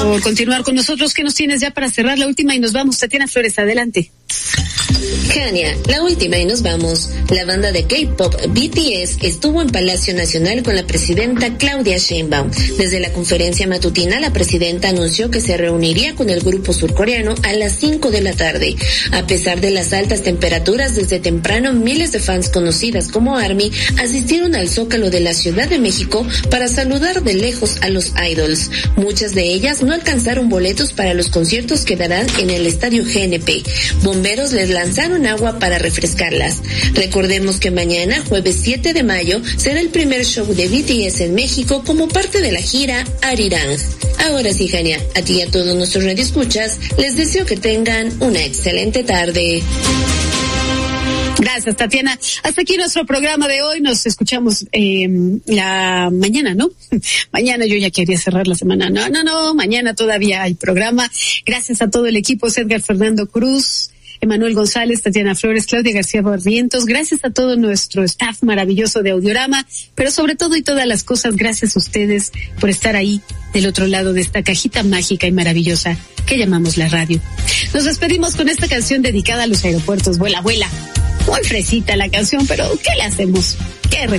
por continuar con nosotros. ¿Qué nos tienes ya para cerrar la última y nos vamos? Tatiana Flores, adelante. Kania, la última y nos vamos. La banda de K-pop BTS estuvo en Palacio Nacional con la presidenta Claudia Sheinbaum. Desde la conferencia matutina, la presidenta anunció que se reuniría con el grupo surcoreano a las 5 de la tarde. A pesar de las altas temperaturas, desde temprano miles de fans conocidas como ARMY asistieron al Zócalo de la Ciudad de México para saludar de lejos a los idols. Muchas de ellas no alcanzaron boletos para los conciertos que darán en el estadio GNP. Bomberos les lanzaron agua para refrescarlas. Recordemos que mañana, jueves 7 de mayo, será el primer show de BTS en México como parte de la gira Arirang. Ahora sí, Jania, a ti y a todos nuestros radioescuchas, les deseo que tengan una excelente tarde. Gracias, Tatiana. Hasta aquí nuestro programa de hoy. Nos escuchamos la mañana, ¿no? Mañana yo ya quería cerrar la semana. No, mañana todavía hay programa. Gracias a todo el equipo, Edgar Fernando Cruz, Emanuel González, Tatiana Flores, Claudia García Barrientos. Gracias a todo nuestro staff maravilloso de Audiorama, pero sobre todo y todas las cosas, gracias a ustedes por estar ahí del otro lado de esta cajita mágica y maravillosa que llamamos la radio. Nos despedimos con esta canción dedicada a los aeropuertos. Vuela, vuela. Muy fresita la canción, pero ¿qué le hacemos? ¿Qué